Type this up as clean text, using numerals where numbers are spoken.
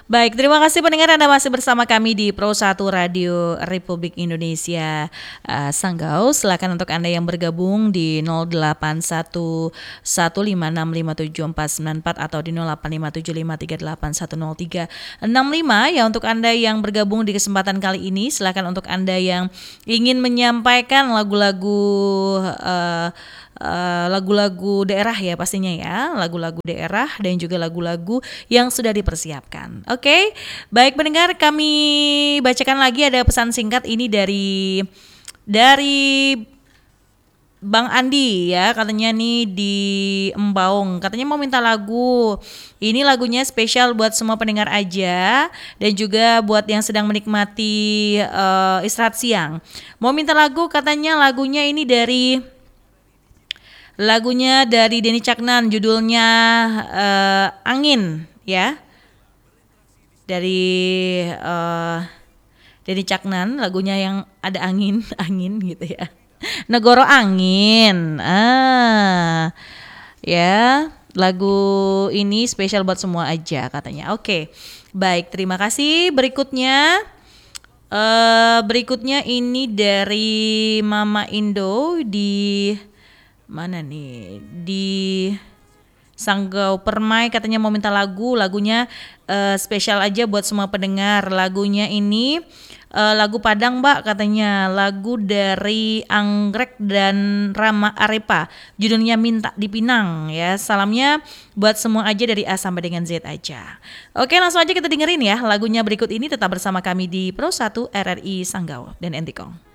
Baik, terima kasih pendengar Anda masih bersama kami di Pro 1 Radio Republik Indonesia Sanggau. Silakan untuk Anda yang bergabung di 0811565744 atau di 085753810365. Ya, untuk Anda yang bergabung di kesempatan kali ini, silakan untuk Anda yang ingin menyampaikan lagu-lagu daerah ya pastinya ya, lagu-lagu daerah dan juga lagu-lagu yang sudah dipersiapkan. Oke, baik pendengar, kami bacakan lagi ada pesan singkat ini dari Bang Andi ya, katanya nih di Embaung, katanya mau minta lagu. Ini lagunya spesial buat semua pendengar aja dan juga buat yang sedang menikmati istirahat siang. Mau minta lagu, katanya lagunya dari Denny Caknan, judulnya Angin ya. Dari Denny Caknan, lagunya yang ada angin, angin gitu ya. Negoro Angin. Ya, lagu ini spesial buat semua aja katanya. Oke. Baik, terima kasih. Berikutnya ini dari Mama Indo di mana nih? Di Sanggau Permai, katanya mau minta lagunya spesial aja buat semua pendengar. Lagunya ini lagu Padang Mbak, katanya lagu dari Anggrek dan Rama Arepa, judulnya Minta Dipinang ya. Salamnya buat semua aja dari A sampai dengan Z aja. Oke, langsung aja kita dengerin ya lagunya berikut ini. Tetap bersama kami di Pro 1 RRI Sanggau dan Entikong.